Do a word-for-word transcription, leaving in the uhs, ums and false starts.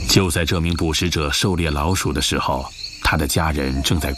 就在这名捕食者狩猎老鼠的时候，他的家人正在